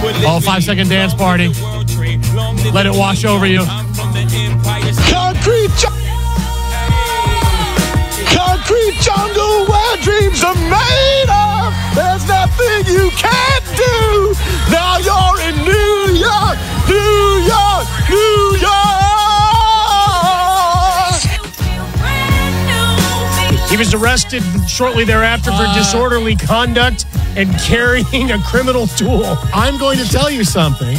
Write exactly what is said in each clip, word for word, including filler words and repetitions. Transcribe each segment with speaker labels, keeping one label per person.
Speaker 1: Oh, five-second dance party. Let it wash over you.
Speaker 2: Concrete jungle. Concrete jungle where dreams are made of. There's nothing you can't do. Now you're in New York, New York, New York.
Speaker 3: He was arrested shortly thereafter for uh, disorderly conduct and carrying a criminal tool.
Speaker 1: I'm going to tell you something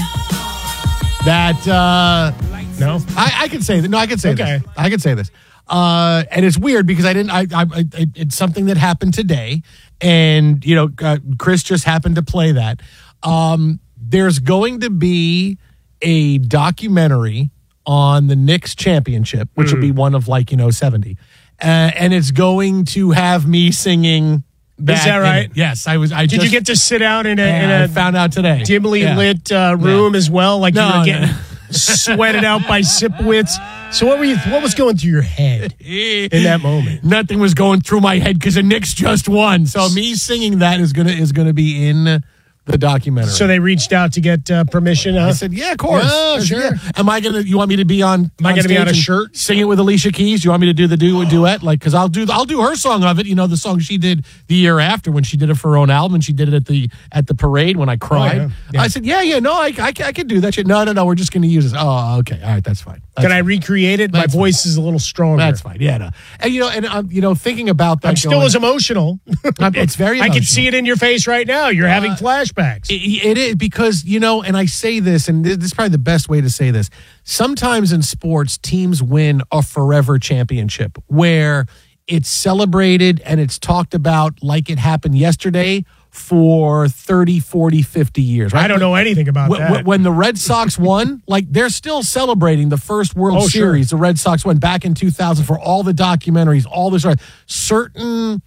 Speaker 1: that uh,
Speaker 3: no,
Speaker 1: I, I can say that. No, I can say
Speaker 3: okay.
Speaker 1: this. I can say this. Uh, and it's weird because I didn't. I, I, I it's something that happened today, and you know, uh, Chris just happened to play that. Um, there's going to be a documentary on the Knicks championship, which mm. will be one of like you know seventy, uh, and it's going to have me singing.
Speaker 3: That Is that right?
Speaker 1: Yes, I was. I
Speaker 3: Did
Speaker 1: just,
Speaker 3: you get to sit down in a,
Speaker 1: yeah,
Speaker 3: in a
Speaker 1: I found out today
Speaker 3: dimly
Speaker 1: yeah.
Speaker 3: lit uh, room yeah. as well, like
Speaker 1: no,
Speaker 3: you were getting
Speaker 1: no.
Speaker 3: sweated out by Sipowicz? So what were you? What was going through your head in that moment?
Speaker 1: Nothing was going through my head because the Knicks just won. So me singing that is gonna is gonna be in the documentary.
Speaker 3: So they reached out to get uh, permission. Huh?
Speaker 1: I said, "Yeah, of course,
Speaker 3: yeah, sure."
Speaker 1: Yeah. Am I gonna? You want me to be on?
Speaker 3: Am I gonna be on a shirt?
Speaker 1: Sing it with Alicia Keys? You want me to do the du- duet? Like, because I'll do I'll do her song of it. You know, the song she did the year after when she did it for her own album. And she did it at the at the parade when I cried.
Speaker 3: Oh, yeah. Yeah.
Speaker 1: I said, "Yeah, yeah, no, I, I, I can do that shit." No, no, no, we're just gonna use this. Oh, okay, all right, that's fine. That's
Speaker 3: can
Speaker 1: fine.
Speaker 3: I recreate it?
Speaker 1: That's
Speaker 3: My voice
Speaker 1: fine.
Speaker 3: is a little stronger.
Speaker 1: That's fine. Yeah, no. And you know, and um, you know, thinking about that,
Speaker 3: I'm still
Speaker 1: going,
Speaker 3: as emotional.
Speaker 1: It's very. Emotional.
Speaker 3: I can see it in your face right now. You're uh, having flashbacks.
Speaker 1: It, it is because you know, and I say this, and this is probably the best way to say this. Sometimes in sports, teams win a forever championship where it's celebrated and it's talked about like it happened yesterday for thirty, forty, fifty years. Right?
Speaker 3: I don't know anything about
Speaker 1: when,
Speaker 3: that.
Speaker 1: When the Red Sox won, like they're still celebrating the first World
Speaker 3: oh,
Speaker 1: Series
Speaker 3: sure.
Speaker 1: the Red Sox won back in two thousand for all the documentaries, all this. Certain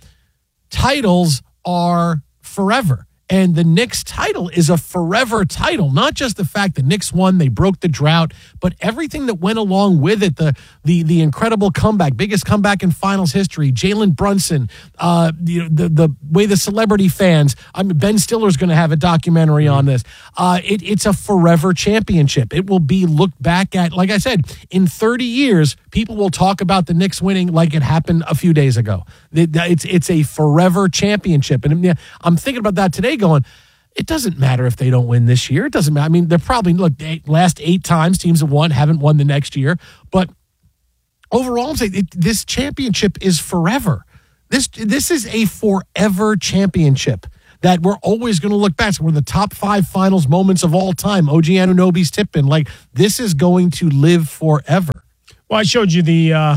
Speaker 1: titles are forever. And the Knicks title is a forever title, not just the fact the Knicks won, they broke the drought, but everything that went along with it, the the the incredible comeback, biggest comeback in finals history, Jalen Brunson, uh, the, the the way the celebrity fans, I mean, Ben Stiller's going to have a documentary mm-hmm. on this. Uh, it, it's a forever championship. It will be looked back at, like I said, in thirty years, people will talk about the Knicks winning like it happened a few days ago. It, it's, it's a forever championship. And I'm thinking about that today going, it doesn't matter if they don't win this year. It doesn't matter. I mean, they're probably, look, eight, last eight times teams have won, haven't won the next year. But overall, I'm saying it, this championship is forever. This this is a forever championship that we're always going to look back. So we're the top five finals moments of all time. O G Anunoby's tip-in. Like, this is going to live forever.
Speaker 3: Well, I showed you the uh,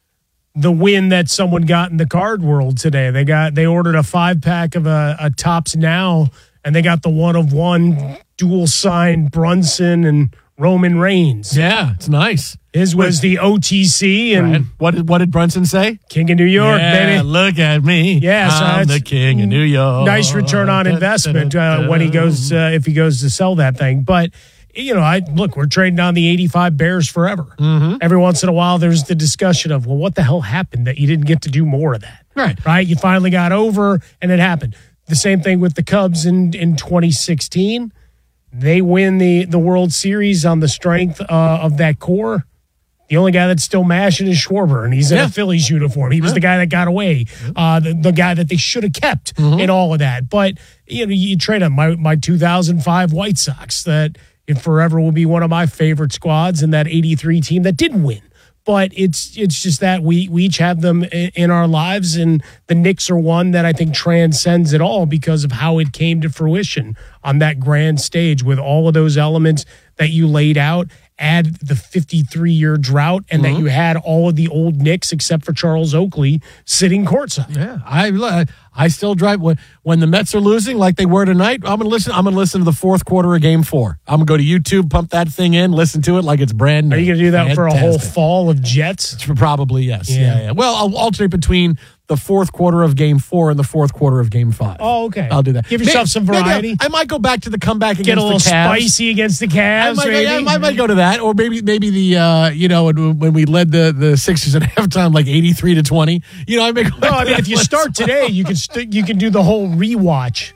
Speaker 3: the win that someone got in the card world today. They got they ordered a five pack of a, a Topps Now, and they got the one of one dual signed Brunson and Roman Reigns.
Speaker 1: Yeah, it's nice.
Speaker 3: His was the O T C, and
Speaker 1: right. what did what did Brunson say?
Speaker 3: King of New York,
Speaker 1: yeah,
Speaker 3: baby.
Speaker 1: Look at me.
Speaker 3: Yeah, so
Speaker 1: I'm the king of New York.
Speaker 3: Nice return on investment uh, when he goes uh, if he goes to sell that thing, but. You know, I look, we're trading on the eighty-five Bears forever.
Speaker 1: Mm-hmm.
Speaker 3: Every once in a while, there's the discussion of, well, what the hell happened that you didn't get to do more of that?
Speaker 1: Right.
Speaker 3: Right? You finally got over, and it happened. The same thing with the Cubs in, in twenty sixteen. They win the, the World Series on the strength uh, of that core. The only guy that's still mashing is Schwarber, and he's in
Speaker 1: yeah.
Speaker 3: a Phillies uniform. He was
Speaker 1: yeah.
Speaker 3: the guy that got away, uh, the, the guy that they should have kept
Speaker 1: mm-hmm.
Speaker 3: in all of that. But, you know, you trade on my, my two thousand five White Sox that – it forever will be one of my favorite squads, and that eighty-three team that didn't win. But it's it's just that we, we each have them in, in our lives, and the Knicks are one that I think transcends it all because of how it came to fruition on that grand stage with all of those elements that you laid out. Add the fifty-three-year drought, and mm-hmm. that you had all of the old Knicks except for Charles Oakley sitting courtside.
Speaker 1: Yeah, I I still drive when when the Mets are losing like they were tonight. I'm gonna listen. I'm gonna listen to the fourth quarter of Game Four. I'm gonna go to YouTube, pump that thing in, listen to it like it's brand new.
Speaker 3: Are you gonna do that
Speaker 1: Fantastic.
Speaker 3: for a whole fall of Jets?
Speaker 1: Probably yes.
Speaker 3: Yeah.
Speaker 1: yeah, yeah. Well, I'll alternate between the fourth quarter of Game Four and the fourth quarter of Game Five.
Speaker 3: Oh, okay.
Speaker 1: I'll do that.
Speaker 3: Give yourself
Speaker 1: maybe,
Speaker 3: some variety.
Speaker 1: Maybe I might go back to the comeback against
Speaker 3: Get a little
Speaker 1: the Cavs.
Speaker 3: spicy against the Cavs.
Speaker 1: I might,
Speaker 3: maybe?
Speaker 1: yeah, I might go to that, or maybe maybe the uh, you know when, when we led the the Sixers at halftime like eighty-three to twenty. You know, I may go.
Speaker 3: No, I mean if you start today, you can st- you can do the whole rewatch.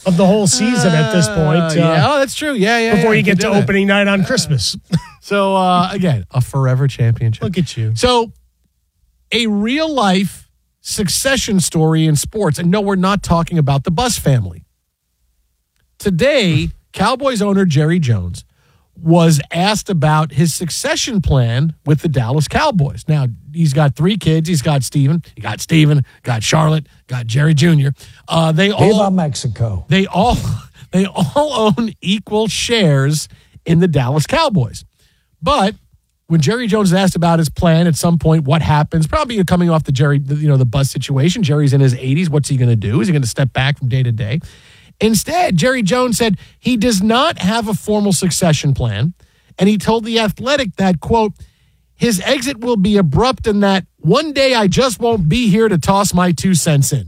Speaker 3: of the whole season at this point. Uh,
Speaker 1: yeah, oh, that's true. Yeah, yeah.
Speaker 3: Before
Speaker 1: yeah,
Speaker 3: you get to
Speaker 1: that.
Speaker 3: opening night on Christmas.
Speaker 1: So, uh, again, a forever championship.
Speaker 3: Look at you.
Speaker 1: So, a real-life succession story in sports. And no, we're not talking about the Buss family. Today, Cowboys owner Jerry Jones was asked about his succession plan with the Dallas Cowboys. Now, he's got three kids. He's got Steven. He got Steven, got Charlotte, got Jerry Junior Uh, they all
Speaker 4: Viva Mexico.
Speaker 1: They all they all own equal shares in the Dallas Cowboys. But when Jerry Jones is asked about his plan at some point, what happens? Probably coming off the Jerry, the, you know, the Buss situation. Jerry's in his eighties. What's he going to do? Is he going to step back from day to day? Instead, Jerry Jones said he does not have a formal succession plan, and he told The Athletic that, quote, his exit will be abrupt and that one day I just won't be here to toss my two cents in.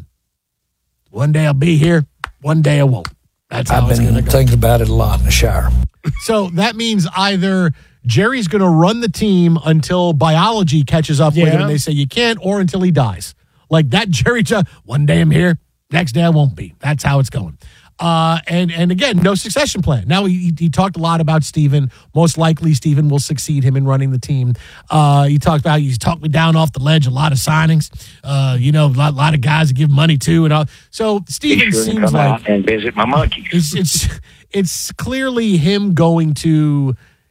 Speaker 1: One day I'll be here, one day I won't. That's how
Speaker 4: I've
Speaker 1: it's
Speaker 4: been
Speaker 1: going to go.
Speaker 4: thinking about it a lot in the shower.
Speaker 1: So that means either Jerry's going to run the team until biology catches up with
Speaker 3: Yeah.
Speaker 1: him and they say you can't, or until he dies. Like that Jerry Jones, one day I'm here, next day I won't be. That's how it's going. Uh, and, and again, no succession plan. Now, he, he talked a lot about Steven. Most likely, Steven will succeed him in running the team. Uh, he talked about, he's talked me down off the ledge, a lot of signings, uh, you know, a lot, lot of guys to give money to. And all. So, Steven
Speaker 5: sure
Speaker 1: seems
Speaker 5: come
Speaker 1: like
Speaker 5: out and visit my monkeys.
Speaker 1: it's, it's, it's clearly him going to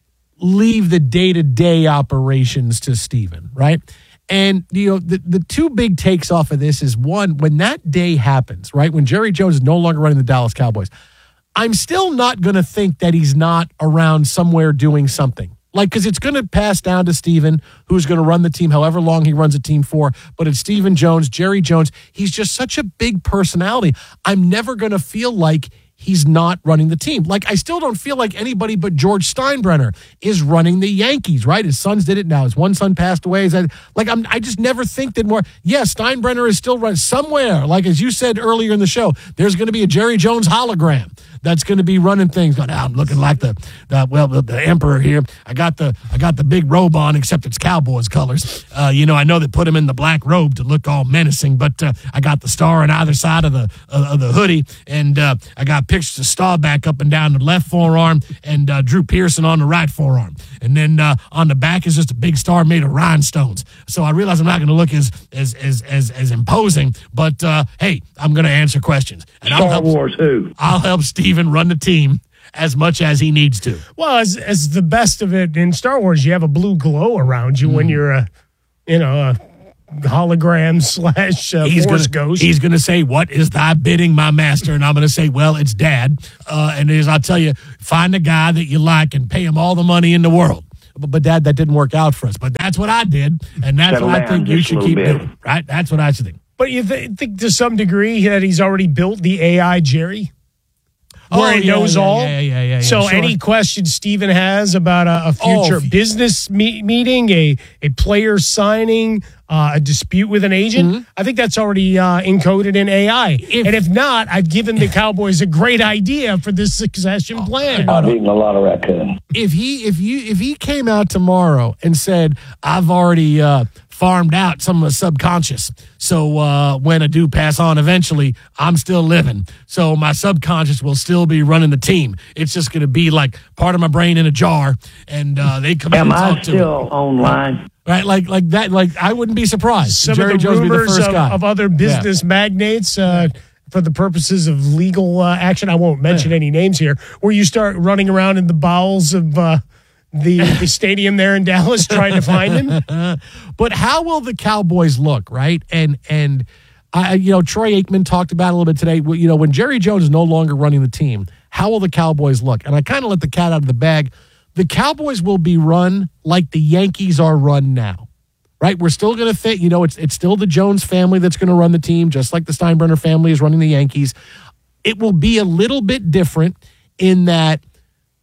Speaker 1: leave the day-to-day operations to Steven, right? And, you know, the, the two big takes off of this is, one, when that day happens, right, when Jerry Jones is no longer running the Dallas Cowboys, I'm still not going to think that he's not around somewhere doing something. Like, because it's going to pass down to Steven, who's going to run the team however long he runs a team for. But it's Steven Jones, Jerry Jones. He's just such a big personality. I'm never going to feel like he's not running the team. Like, I still don't feel like anybody but George Steinbrenner is running the Yankees, right? His sons did it now. His one son passed away. Is that, like, I'm, I just never think that more. Yeah, Steinbrenner is still running somewhere. Like, as you said earlier in the show, there's going to be a Jerry Jones hologram that's going to be running things. Going, I'm looking like the, the well, the, the emperor here. I got the I got the big robe on, except it's Cowboys colors. Uh, you know, I know they put him in the black robe to look all menacing, but uh, I got the star on either side of the uh, of the hoodie, and uh, I got pictures of Staubach up and down the left forearm, and uh, Drew Pearson on the right forearm, and then uh, on the back is just a big star made of rhinestones. So I realize I'm not going to look as as as as, as imposing, but uh, hey, I'm going to answer questions. And
Speaker 5: Star
Speaker 1: I'll help,
Speaker 5: Wars who?
Speaker 1: I'll help Steven run the team as much as he needs to.
Speaker 3: Well, as as the best of it in Star Wars, you have a blue glow around you mm. when you're a, you know, a hologram slash uh,
Speaker 1: he's
Speaker 3: Force
Speaker 1: gonna,
Speaker 3: ghost.
Speaker 1: He's going to say, "What is thy bidding, my master?" And I'm going to say, "Well, it's Dad." Uh, and as I'll tell you, find a guy that you like and pay him all the money in the world. But, but Dad, that didn't work out for us. But that's what I did, and that's
Speaker 5: Settle
Speaker 1: what I
Speaker 5: down
Speaker 1: think you
Speaker 5: just a
Speaker 1: should
Speaker 5: little
Speaker 1: keep
Speaker 5: bit.
Speaker 1: doing. Right? That's what I should think.
Speaker 3: But you th- think to some degree that he's already built the A I Jerry? Where
Speaker 1: Oh,
Speaker 3: he
Speaker 1: yeah,
Speaker 3: knows
Speaker 1: yeah,
Speaker 3: all.
Speaker 1: yeah, yeah, yeah, yeah,
Speaker 3: so
Speaker 1: sure.
Speaker 3: any questions Steven has about a, a future
Speaker 1: Oh,
Speaker 3: business me- meeting, a a player signing, uh, a dispute with an agent,
Speaker 1: Mm-hmm.
Speaker 3: I think that's already uh, encoded in A I.
Speaker 1: If-
Speaker 3: and if not, I've given the Cowboys a great idea for this succession plan.
Speaker 5: I've eaten a lot of raccoon.
Speaker 1: If he if you if he came out tomorrow and said, "I've already uh, farmed out some of the subconscious, so uh, when I do pass on eventually, I'm still living. So my subconscious will still be running the team. It's just going to be like part of my brain in a jar, and uh, they come
Speaker 5: Am
Speaker 1: out and
Speaker 5: I
Speaker 1: talk to
Speaker 5: still
Speaker 1: me."
Speaker 5: online?
Speaker 1: Right, like like that. Like I wouldn't be surprised.
Speaker 3: Some
Speaker 1: Jerry
Speaker 3: of the
Speaker 1: Jones would be the
Speaker 3: rumors
Speaker 1: first
Speaker 3: of,
Speaker 1: guy.
Speaker 3: of other business magnates uh, for the purposes of legal uh, action. I won't mention
Speaker 1: Yeah.
Speaker 3: any names here. Where you start running around in the bowels of uh, the the stadium there in Dallas trying to find him.
Speaker 1: But how will the Cowboys look, right? And and I, you know, Troy Aikman talked about it a little bit today. You know, when Jerry Jones is no longer running the team, how will the Cowboys look? And I kind of let the cat out of the bag. The Cowboys will be run like the Yankees are run now, right? We're still going to fit. You know, it's it's still the Jones family that's going to run the team, just like the Steinbrenner family is running the Yankees. It will be a little bit different in that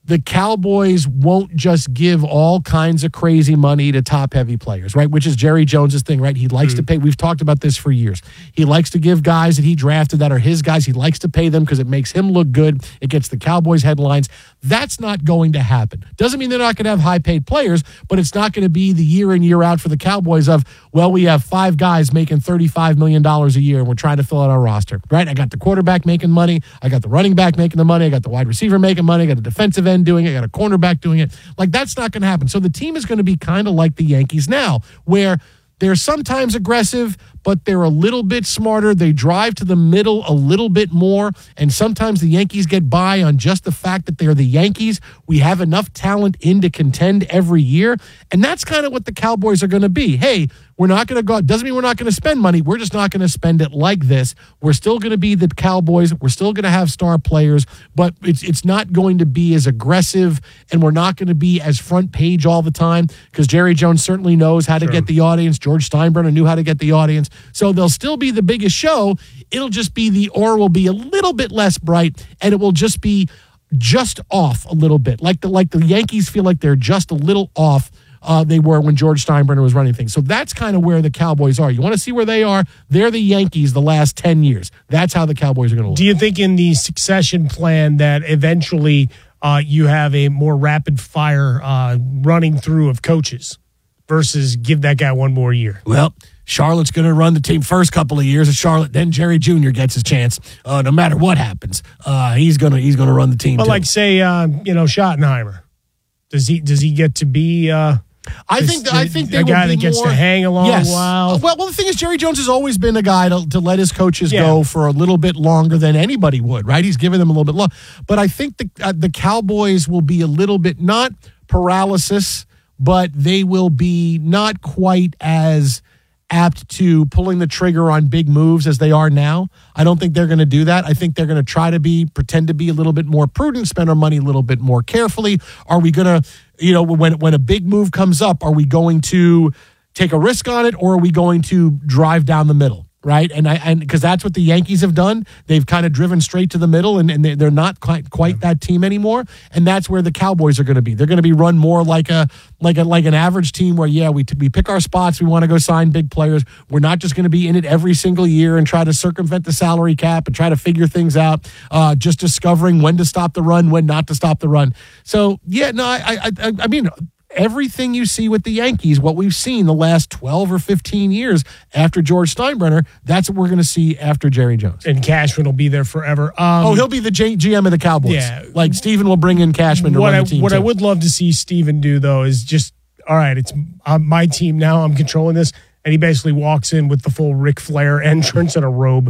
Speaker 1: the Cowboys won't just give all kinds of crazy money to top-heavy players, right? Which is Jerry Jones' thing, right? He likes mm. to pay. We've talked about this for years. He likes to give guys that he drafted that are his guys. He likes to pay them because it makes him look good. It gets the Cowboys headlines. That's not going to happen. Doesn't mean they're not going to have high-paid players, but it's not going to be the year in, year out for the Cowboys of, well, we have five guys making thirty-five million dollars a year, and we're trying to fill out our roster, right? I got the quarterback making money. I got the running back making the money. I got the wide receiver making money. I got the defensive end doing it. I got a cornerback doing it. Like, that's not going to happen. So the team is going to be kind of like the Yankees now, where they're sometimes aggressive, but they're a little bit smarter. They drive to the middle a little bit more, and sometimes the Yankees get by on just the fact that they're the Yankees. We have enough talent in to contend every year, and that's kind of what the Cowboys are going to be. Hey, we're not going to go out. Doesn't mean we're not going to spend money. We're just not going to spend it like this. We're still going to be the Cowboys. We're still going to have star players, but it's it's not going to be as aggressive, and we're not going to be as front page all the time because Jerry Jones certainly knows how to
Speaker 3: Sure.
Speaker 1: get the audience. George Steinbrenner knew how to get the audience. So they'll still be the biggest show. It'll just be the aura will be a little bit less bright, and it will just be just off a little bit. Like the like the Yankees feel like they're just a little off. Uh, they were when George Steinbrenner was running things. So that's kind of where the Cowboys are. You want to see where they are? They're the Yankees the last ten years. That's how the Cowboys are going to look.
Speaker 3: Do you think in the succession plan that eventually uh, you have a more rapid fire uh, running through of coaches versus give that guy one more year?
Speaker 1: Well, Charlotte's going to run the team first couple of years of Charlotte. Then Jerry Junior gets his chance. Uh, no matter what happens, uh, he's going to he's going to run the team.
Speaker 3: But
Speaker 1: too.
Speaker 3: like say, uh, you know, Schottenheimer, does he does he get to be? Uh,
Speaker 1: I think
Speaker 3: This-
Speaker 1: I think they
Speaker 3: a
Speaker 1: will
Speaker 3: guy
Speaker 1: be
Speaker 3: that gets
Speaker 1: more-
Speaker 3: to hang a long
Speaker 1: yes.
Speaker 3: while.
Speaker 1: Well, well, the thing is, Jerry Jones has always been a guy to, to let his coaches
Speaker 3: Yeah.
Speaker 1: go for a little bit longer than anybody would, right? He's given them a little bit long. But I think the uh, the Cowboys will be a little bit not paralysis, but they will be not quite as apt to pulling the trigger on big moves as they are now. I don't think they're going to do that. I think they're going to try to be, pretend to be a little bit more prudent, spend our money a little bit more carefully. Are we going to, you know, when, when a big move comes up, are we going to take a risk on it or are we going to drive down the middle? Right. And I, and because that's what the Yankees have done. They've kind of driven straight to the middle and, and they're not quite, quite that team anymore. And that's where the Cowboys are going to be. They're going to be run more like a, like a, like an average team where, yeah, we, we pick our spots. We want to go sign big players. We're not just going to be in it every single year and try to circumvent the salary cap and try to figure things out. Uh, just discovering when to stop the run, when not to stop the run. So yeah, no, I, I, I mean, everything you see with the Yankees, what we've seen the last twelve or fifteen years after George Steinbrenner, that's what we're going to see after Jerry Jones.
Speaker 3: And Cashman will be there forever. Um,
Speaker 1: Oh, he'll be the G- GM of the Cowboys.
Speaker 3: Yeah.
Speaker 1: Like Steven will bring in Cashman to
Speaker 3: what
Speaker 1: run
Speaker 3: I
Speaker 1: the team.
Speaker 3: what
Speaker 1: too.
Speaker 3: I would love to see Steven do though is just all right. It's uh, my team now. I'm controlling this, and he basically walks in with the full Ric Flair entrance and a robe.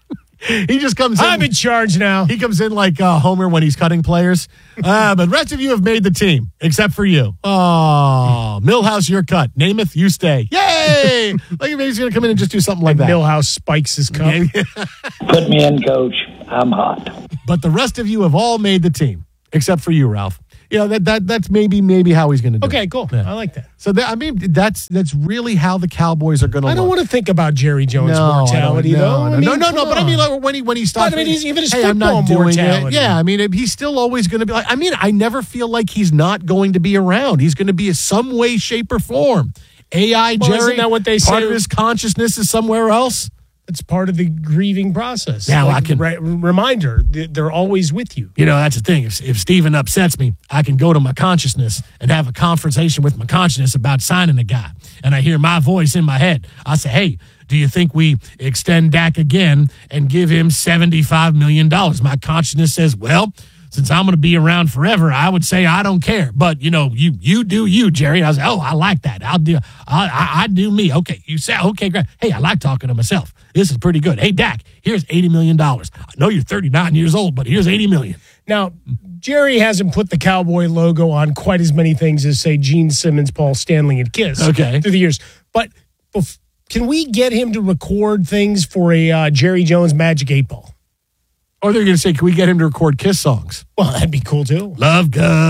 Speaker 1: He just comes in.
Speaker 3: I'm in charge now.
Speaker 1: He comes in like uh, Homer when he's cutting players. Uh, but the rest of you have made the team, except for you. Oh, Millhouse, you're cut. Namath, you stay. Yay! Like maybe he's going to come in and just do something like that.
Speaker 3: Millhouse spikes his cup.
Speaker 5: Put me in, coach. I'm hot.
Speaker 1: But the rest of you have all made the team, except for you, Ralph. You know, that, that that's maybe maybe how he's going to do it.
Speaker 3: Okay, cool.
Speaker 1: Yeah.
Speaker 3: I like that.
Speaker 1: So that, I mean, that's that's really how the Cowboys are going to.
Speaker 3: I don't want to think about Jerry Jones'
Speaker 1: No, I
Speaker 3: mortality,
Speaker 1: don't-
Speaker 3: though.
Speaker 1: no,
Speaker 3: I
Speaker 1: no,
Speaker 3: mean,
Speaker 1: no, no, no.
Speaker 3: come
Speaker 1: But I mean,
Speaker 3: on.
Speaker 1: like when he when he stops,
Speaker 3: But I mean, he's- even his
Speaker 1: hey, I'm not
Speaker 3: football
Speaker 1: doing it.
Speaker 3: mortality.
Speaker 1: Yeah, I mean, it- he's still always going to be like. I mean, I never feel like he's not going to be around. He's going to be in some way, shape, or form. A I
Speaker 3: Well,
Speaker 1: Jerry.
Speaker 3: isn't that what they
Speaker 1: part
Speaker 3: say?
Speaker 1: of his consciousness is somewhere else.
Speaker 3: It's part of the grieving process.
Speaker 1: Now
Speaker 3: Like,
Speaker 1: I can-
Speaker 3: re- reminder, th- they're always with you.
Speaker 1: You know, that's the thing. If, if Steven upsets me, I can go to my consciousness and have a conversation with my consciousness about signing a guy. And I hear my voice in my head. I say, hey, do you think we extend Dak again and give him seventy-five million dollars? My consciousness says, well, since I'm going to be around forever, I would say I don't care. But, you know, you you do you, Jerry. I was like, oh, I like that. I'll do, I, I, I do me. Okay, you say, okay, great. Hey, I like talking to myself. This is pretty good. Hey, Dak, here's eighty million dollars. I know you're thirty-nine years old, but here's eighty million dollars.
Speaker 3: Now, Jerry hasn't put the Cowboy logo on quite as many things as, say, Gene Simmons, Paul Stanley, and Kiss
Speaker 1: Okay.
Speaker 3: through the years. But bef- can we get him to record things for a uh, Jerry Jones Magic eight Ball?
Speaker 1: Or they're going to say, can we get him to record Kiss songs?
Speaker 3: Well, that'd be cool, too.
Speaker 1: Love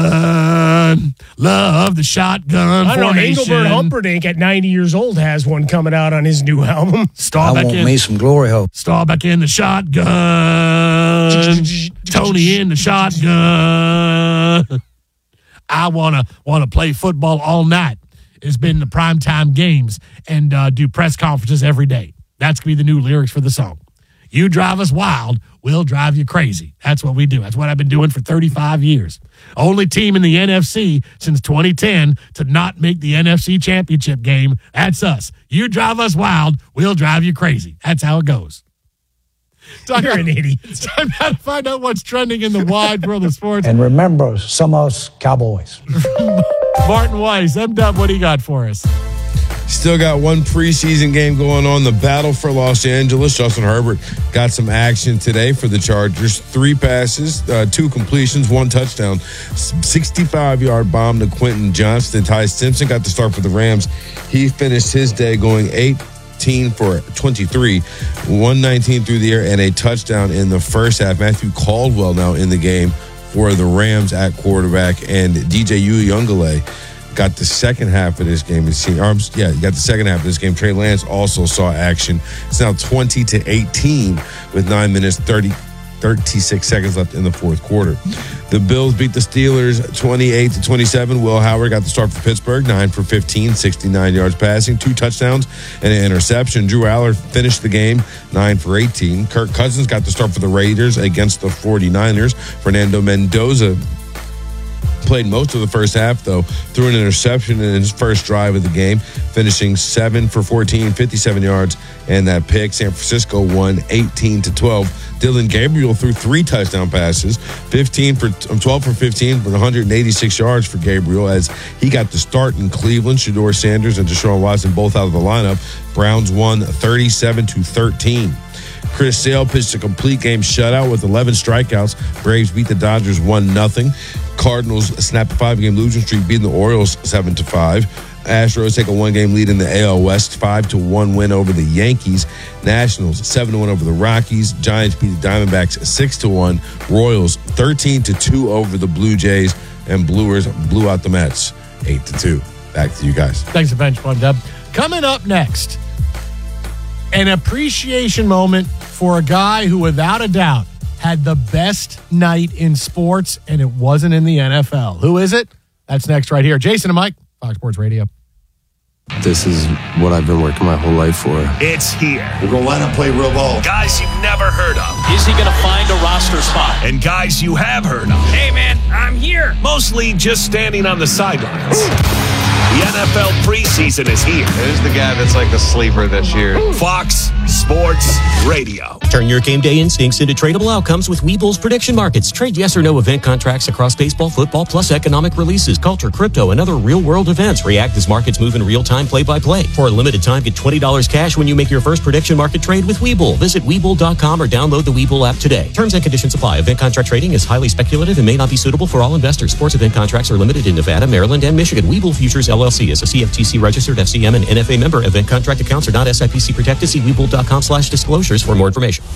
Speaker 1: gun, love the shotgun
Speaker 3: I don't know.
Speaker 1: formation.
Speaker 3: Engelbert Humperdinck at ninety years old has one coming out on his new album.
Speaker 4: I
Speaker 1: Staubach
Speaker 4: want
Speaker 1: in,
Speaker 4: me some glory hole.
Speaker 1: Staubach in the shotgun. Tony in the shotgun. I want to want to play football all night. It's been the primetime games and uh, do press conferences every day. That's going to be the new lyrics for the song. You drive us wild, we'll drive you crazy. That's what we do. That's what I've been doing for thirty-five years. Only team in the N F C since twenty ten to not make the N F C championship game. That's us. You drive us wild, we'll drive you crazy. That's how it goes. Time
Speaker 3: You're an idiot.
Speaker 1: Time now to find out what's trending in the wide world of sports.
Speaker 4: And remember, somos Cowboys.
Speaker 1: Martin Weiss, M-Dub, what do you got for us?
Speaker 6: Still got one preseason game going on, the battle for Los Angeles. Justin Herbert got some action today for the Chargers. Three passes, uh, two completions, one touchdown. sixty-five-yard bomb to Quentin Johnston. Ty Simpson got the start for the Rams. He finished his day going eighteen for twenty-three, one nineteen through the air, and a touchdown in the first half. Matthew Caldwell now in the game for the Rams at quarterback, and D J Uiagalelei got the second half of this game. Yeah, he got the second half of this game. Trey Lance also saw action. It's now twenty to eighteen with nine minutes, thirty, thirty-six seconds left in the fourth quarter. The Bills beat the Steelers twenty-eight to twenty-seven. Will Howard got the start for Pittsburgh, nine for fifteen, sixty-nine yards passing, two touchdowns, and an interception. Drew Aller finished the game, nine for eighteen. Kirk Cousins got the start for the Raiders against the forty-niners. Fernando Mendoza played most of the first half, though, threw an interception in his first drive of the game, finishing seven for fourteen, fifty-seven yards, and that pick. San Francisco won eighteen to twelve. Dylan Gabriel threw three touchdown passes, fifteen for twelve for fifteen, for one hundred eighty-six yards for Gabriel, as he got the start in Cleveland. Shedeur Sanders and Deshaun Watson both out of the lineup. Browns won thirty-seven to thirteen. Chris Sale pitched a complete game shutout with eleven strikeouts. Braves beat the Dodgers one nothing. Cardinals snapped a five-game losing streak, beating the Orioles seven to five. Astros take a one-game lead in the A L West, five to one win over the Yankees. Nationals seven to one over the Rockies. Giants beat the Diamondbacks six to one. Royals thirteen to two over the Blue Jays, and Brewers blew out the Mets eight to two. Back to you guys.
Speaker 1: Thanks a bunch, Dub. Coming up next, an appreciation moment for a guy who, without a doubt, had the best night in sports, and it wasn't in the N F L. Who is it? That's next right here. Jason and Mike, Fox Sports Radio.
Speaker 7: This is what I've been working my whole life for.
Speaker 2: It's here.
Speaker 8: We're going to line up, play real ball.
Speaker 2: Guys you've never heard of.
Speaker 9: Is he going to find a roster spot?
Speaker 2: And guys you have heard of.
Speaker 9: Hey, man, I'm here.
Speaker 2: Mostly just standing on the sidelines. The N F L preseason is here.
Speaker 10: Who's the guy that's like a sleeper this year?
Speaker 2: Fox Sports Radio.
Speaker 11: Turn your game day instincts into tradable outcomes with Webull's prediction markets. Trade yes or no event contracts across baseball, football, plus economic releases, culture, crypto, and other real-world events. React as markets move in real time, play-by-play. For a limited time, get twenty dollars cash when you make your first prediction market trade with Webull. Visit Webull dot com or download the Webull app today. Terms and conditions apply. Event contract trading is highly speculative and may not be suitable for all investors. Sports event contracts are limited in Nevada, Maryland, and Michigan. Webull Futures, L L C is a C F T C registered F C M and N F A member. Event contract accounts are not S I P C protected. See Webull dot com slash disclosures for more information.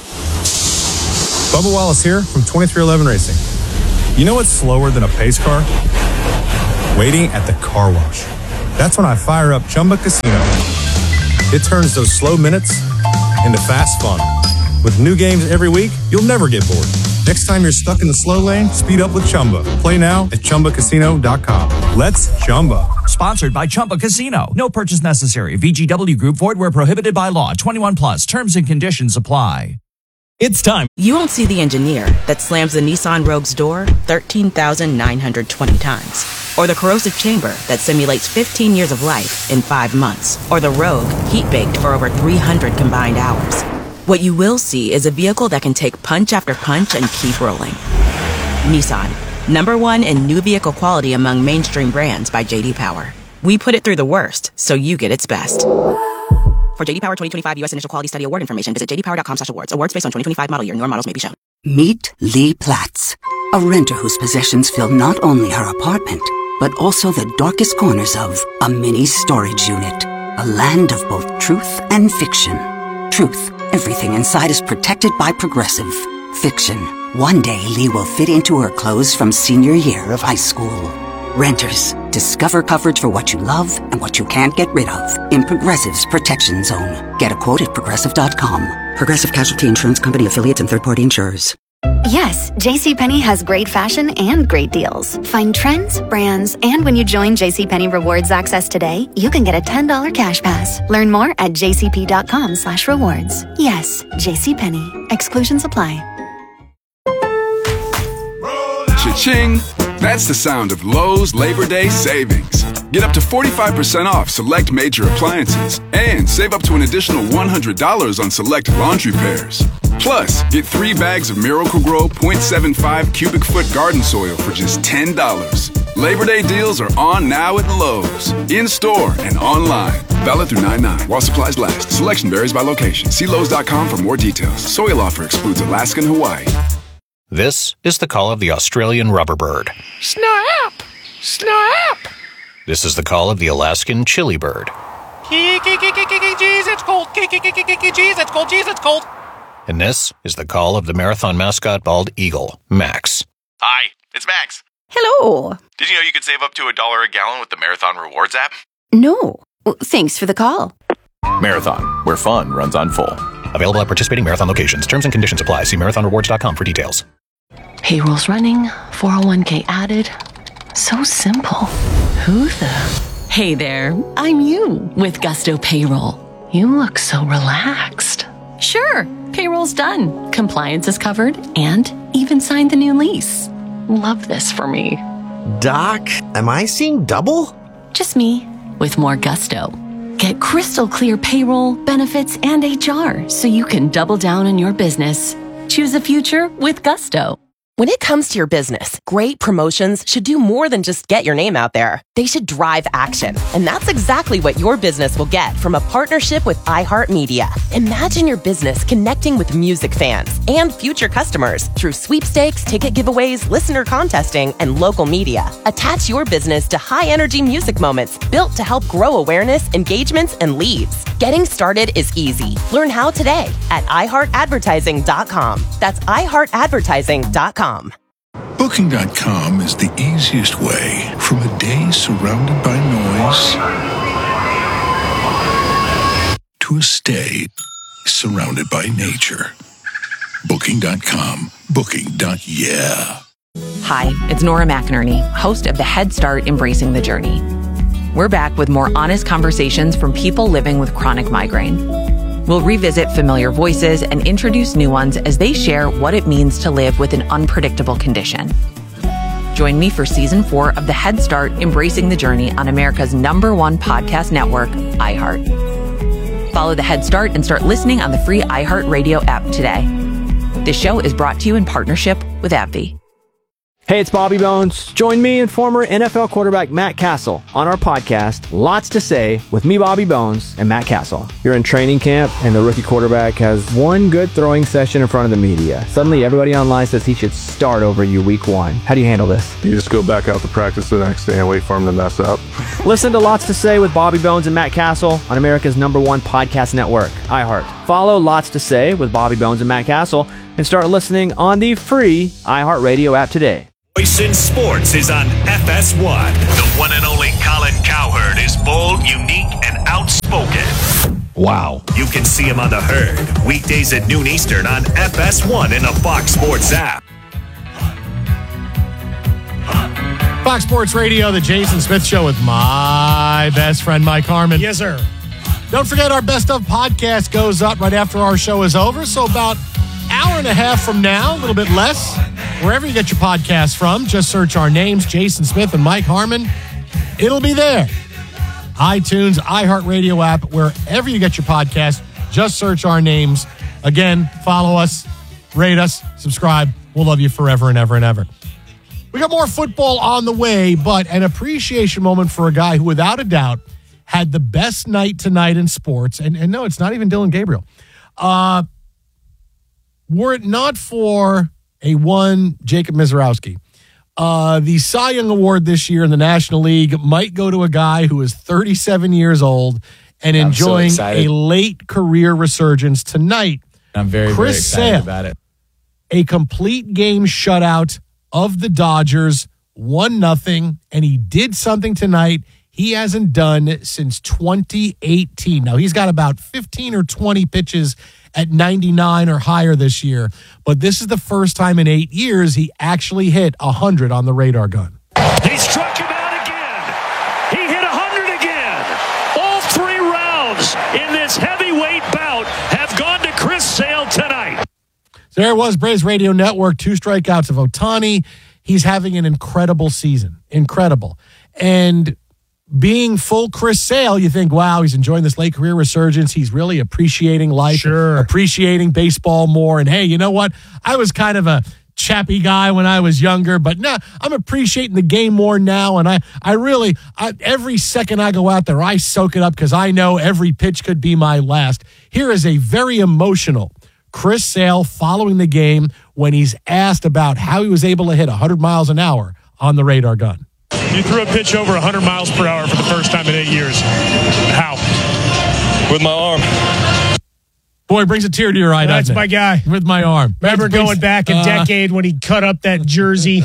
Speaker 12: Bubba Wallace here from twenty-three eleven Racing. You know what's slower than a pace car? Waiting at the car wash. That's when I fire up Chumba Casino. It turns those slow minutes into fast fun. With new games every week, you'll never get bored. Next time you're stuck in the slow lane, speed up with Chumba. Play now at Chumba Casino dot com. Let's Chumba.
Speaker 13: Sponsored by Chumba Casino. No purchase necessary. V G W Group. Void where prohibited by law. twenty-one plus. Terms and conditions apply.
Speaker 14: It's time. You won't see the engineer that slams the Nissan Rogue's door thirteen thousand nine hundred twenty times. Or the corrosive chamber that simulates fifteen years of life in five months. Or the Rogue heat-baked for over three hundred combined hours. What you will see is a vehicle that can take punch after punch and keep rolling. Nissan, number one in new vehicle quality among mainstream brands by J D Power. We put it through the worst, so you get its best. For J D Power twenty twenty-five U S Initial Quality Study Award information, visit j d power dot com slash awards. Awards based on twenty twenty-five model year. Newer models may be shown.
Speaker 15: Meet Lee Platts, a renter whose possessions fill not only her apartment, but also the darkest corners of a mini storage unit. A land of both truth and fiction. Truth. Everything inside is protected by Progressive. Fiction. One day Lee will fit into her clothes from senior year of high school. Renters. Discover coverage for what you love and what you can't get rid of in Progressive's Protection Zone. Get a quote at progressive dot com. Progressive Casualty Insurance Company affiliates and third-party insurers.
Speaker 8: Yes, JCPenney has great fashion and great deals. Find trends, brands, and when you join JCPenney Rewards Access today, you can get a ten dollars cash pass. Learn more at jcp.com slash rewards. Yes, JCPenney. Exclusions apply.
Speaker 16: Cha-ching! That's the sound of Lowe's Labor Day savings. Get up to forty-five percent off select major appliances and save up to an additional one hundred dollars on select laundry pairs. Plus, get three bags of Miracle-Gro point seven five cubic foot garden soil for just ten dollars. Labor Day deals are on now at Lowe's, in-store and online. Valid through nine nine while supplies last. Selection varies by location. See Lowe's dot com for more details. Soil offer excludes Alaska and Hawaii.
Speaker 17: This is the call of the Australian rubber bird.
Speaker 9: Snap! Snap!
Speaker 17: This is the call of the Alaskan chili bird.
Speaker 9: Jeez, it's cold. Jeez, it's cold. Jeez, it's cold.
Speaker 17: And this is the call of the marathon mascot bald eagle, Max.
Speaker 18: Hi, it's Max.
Speaker 19: Hello.
Speaker 18: Did you know you could save up to a dollar a gallon with the Marathon Rewards app?
Speaker 19: No. Well, thanks for the call.
Speaker 20: Marathon, where fun runs on full.
Speaker 17: Available at participating Marathon locations. Terms and conditions apply. See marathon rewards dot com for details.
Speaker 21: Payroll's running, four oh one k added. So simple. Who the? Hey there, I'm you with Gusto Payroll. You look so relaxed. Sure, payroll's done. Compliance is covered and even signed the new lease. Love this for me.
Speaker 22: Doc, am I seeing double?
Speaker 21: Just me with more gusto. Get crystal clear payroll, benefits, and H R so you can double down in your business. Choose a future with Gusto.
Speaker 23: When it comes to your business, great promotions should do more than just get your name out there. They should drive action. And that's exactly what your business will get from a partnership with iHeartMedia. Imagine your business connecting with music fans and future customers through sweepstakes, ticket giveaways, listener contesting, and local media. Attach your business to high-energy music moments built to help grow awareness, engagements, and leads. Getting started is easy. Learn how today at i heart advertising dot com. That's i heart advertising dot com.
Speaker 24: Booking dot com is the easiest way from a day surrounded by noise to a stay surrounded by nature. Booking dot com. Booking. Yeah.
Speaker 25: Hi, it's Nora McInerney, host of the Head Start Embracing the Journey. We're back with more honest conversations from people living with chronic migraine. We'll revisit familiar voices and introduce new ones as they share what it means to live with an unpredictable condition. Join me for season four of the Head Start Embracing the Journey on America's number one podcast network, iHeart. Follow the Head Start and start listening on the free iHeartRadio app today. This show is brought to you in partnership with AbbVie.
Speaker 26: Hey, it's Bobby Bones. Join me and former N F L quarterback Matt Castle on our podcast, Lots to Say, with me, Bobby Bones, and Matt Castle. You're in training camp, and the rookie quarterback has one good throwing session in front of the media. Suddenly, everybody online says he should start over you week one. How do you handle this?
Speaker 27: You just go back out to practice the next day and wait for him to mess up.
Speaker 26: Listen to Lots to Say with Bobby Bones and Matt Castle on America's number one podcast network, iHeart. Follow Lots to Say with Bobby Bones and Matt Castle and start listening on the free iHeartRadio app today.
Speaker 28: Voice in Sports is on F S one. The one and only Colin Cowherd is bold, unique, and outspoken.
Speaker 1: Wow.
Speaker 28: You can see him on The Herd, weekdays at noon Eastern on F S one in the Fox Sports app.
Speaker 1: Fox Sports Radio, the Jason Smith Show with my best friend, Mike Harmon.
Speaker 3: Yes, sir.
Speaker 1: Don't forget, our Best Of podcast goes up right after our show is over, so about hour and a half from now, a little bit less, wherever you get your podcasts from, just search our names, Jason Smith and Mike Harmon. It'll be there. iTunes, iHeartRadio app, wherever you get your podcast, just search our names. Again, follow us, rate us, subscribe. We'll love you forever and ever and ever. We got more football on the way, but an appreciation moment for a guy who, without a doubt, had the best night tonight in sports. And, and no, it's not even Dylan Gabriel. Uh, were it not for a one Jacob Mizorowski, uh, the Cy Young Award this year in the National League might go to a guy who is thirty-seven years old and
Speaker 29: I'm
Speaker 1: enjoying
Speaker 29: so
Speaker 1: a late career resurgence tonight.
Speaker 29: I'm very,
Speaker 1: Chris
Speaker 29: very excited
Speaker 1: Sale,
Speaker 29: about it.
Speaker 1: A complete game shutout of the Dodgers, one nothing, and he did something tonight he hasn't done since twenty eighteen. Now, he's got about fifteen or twenty pitches at ninety-nine or higher this year. But this is the first time in eight years he actually hit one hundred on the radar gun.
Speaker 28: He struck him out again. He hit one hundred again. All three rounds in this heavyweight bout have gone to Chris Sale tonight.
Speaker 1: So there it was, Braves Radio Network, two strikeouts of Ohtani. He's having an incredible season. Incredible. And being full Chris Sale, you think, wow, he's enjoying this late career resurgence. He's really appreciating life,
Speaker 3: sure.
Speaker 1: appreciating baseball more. And hey, you know what? I was kind of a chappy guy when I was younger, but now I'm appreciating the game more now. And I, I really, I, every second I go out there, I soak it up because I know every pitch could be my last. Here is a very emotional Chris Sale following the game when he's asked about how he was able to hit one hundred miles an hour on the radar gun.
Speaker 28: You threw a pitch over one hundred miles per hour for the first time in eight years. How?
Speaker 2: With my arm.
Speaker 1: Boy, it brings a tear to your eye,
Speaker 3: That's
Speaker 1: doesn't it?
Speaker 3: my guy.
Speaker 1: With my arm.
Speaker 3: Remember
Speaker 1: That's
Speaker 3: going back a
Speaker 1: uh,
Speaker 3: decade when he cut up that jersey,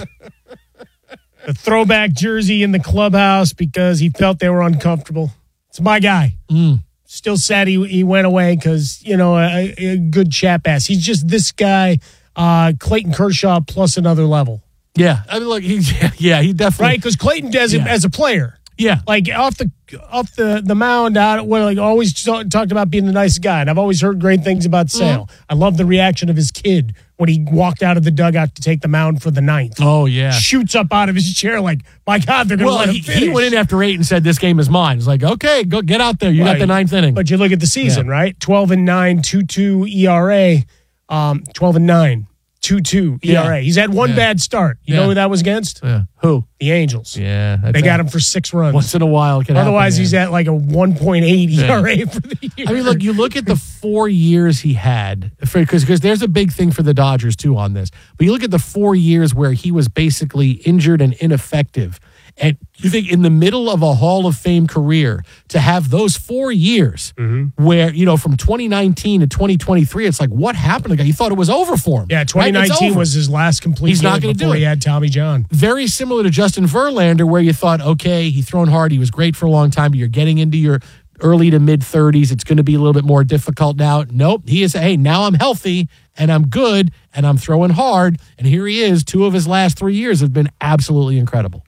Speaker 3: the throwback jersey in the clubhouse because he felt they were uncomfortable. It's my guy.
Speaker 1: Mm.
Speaker 3: Still sad he, he went away because, you know, a, a good chap ass. He's just this guy, uh, Clayton Kershaw plus another level.
Speaker 1: Yeah. I mean, look, he, yeah, he definitely.
Speaker 3: Right? Because Clayton does it
Speaker 1: Yeah.
Speaker 3: as a player.
Speaker 1: Yeah.
Speaker 3: Like off the off the, the mound, out well, like always talk, talked about being the nice guy. And I've always heard great things about Sale.
Speaker 1: Mm-hmm.
Speaker 3: I love the reaction of his kid when he walked out of the dugout to take the mound for the ninth.
Speaker 1: Oh, yeah.
Speaker 3: Shoots up out of his chair like, my God, they're going to
Speaker 1: Well,
Speaker 3: let him
Speaker 1: he,
Speaker 3: finish.
Speaker 1: he went in after eight and said, this game is mine. It's like, okay, go get out there. You got
Speaker 3: Right.
Speaker 1: the ninth inning.
Speaker 3: But you look at the season,
Speaker 1: Yeah.
Speaker 3: right? twelve and nine, two two E R A. Um, twelve and nine, two two E R A.
Speaker 1: Yeah.
Speaker 3: He's had one
Speaker 1: Yeah.
Speaker 3: bad start. You
Speaker 1: Yeah.
Speaker 3: know who that was against?
Speaker 1: Yeah. Who?
Speaker 3: The Angels.
Speaker 1: Yeah.
Speaker 3: They got him for six runs.
Speaker 1: Once in a while. It can
Speaker 3: Otherwise,
Speaker 1: happen,
Speaker 3: he's
Speaker 1: man.
Speaker 3: at like a one point eight E R A
Speaker 1: Yeah.
Speaker 3: for the year.
Speaker 1: I mean, look, you look at the four years he had, because because there's a big thing for the Dodgers, too, on this. But you look at the four years where he was basically injured and ineffective. And you think in the middle of a Hall of Fame career, to have those four years
Speaker 3: Mm-hmm.
Speaker 1: where, you know, from twenty nineteen to twenty twenty-three, it's like, what happened to the guy? You thought it was over for him.
Speaker 3: Yeah, twenty nineteen
Speaker 1: right? It's over.
Speaker 3: was his last complete
Speaker 1: He's
Speaker 3: game
Speaker 1: not gonna
Speaker 3: before
Speaker 1: do
Speaker 3: he
Speaker 1: it.
Speaker 3: had Tommy John.
Speaker 1: Very similar to Justin Verlander, where you thought, okay, he thrown hard, he was great for a long time, but you're getting into your early to mid thirties. It's going to be a little bit more difficult now. Nope. He is, hey, now I'm healthy and I'm good and I'm throwing hard. And here he is. Two of his last three years have been absolutely incredible.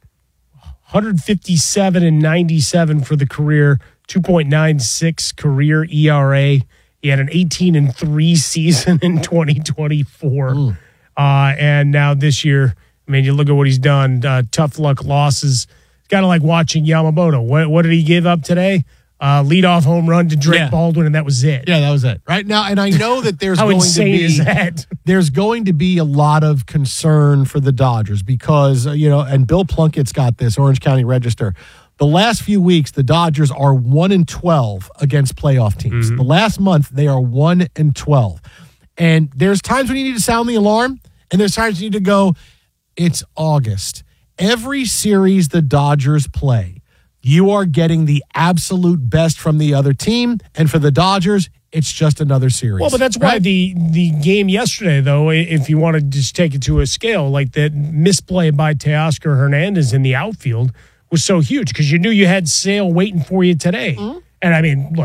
Speaker 3: one fifty-seven and ninety-seven for the career, two point nine six career E R A. He had an eighteen and three season in twenty twenty-four.
Speaker 1: Mm.
Speaker 3: Uh, and now this year, I mean, you look at what he's done. Uh, tough luck losses. It's kind of like watching Yamamoto. What, what did he give up today? Uh, leadoff home run to Drake
Speaker 1: Yeah.
Speaker 3: Baldwin, and that was it.
Speaker 1: Yeah, that was it. Right now, and I know that there's
Speaker 3: How
Speaker 1: going
Speaker 3: insane
Speaker 1: to be
Speaker 3: is that?
Speaker 1: there's going to be a lot of concern for the Dodgers because uh, you know, and Bill Plunkett's got this Orange County Register. The last few weeks, the Dodgers are one and twelve against playoff teams.
Speaker 3: Mm-hmm.
Speaker 1: The last month, they are one and twelve, and there's times when you need to sound the alarm, and there's times you need to go. It's August. Every series the Dodgers play, you are getting the absolute best from the other team. And for the Dodgers, it's just another series.
Speaker 3: Well, but that's why
Speaker 1: right?
Speaker 3: the the game yesterday, though, if you want to just take it to a scale, like that misplay by Teoscar Hernandez in the outfield was so huge because you knew you had Sale waiting for you today.
Speaker 1: Mm-hmm.
Speaker 3: And I mean, look,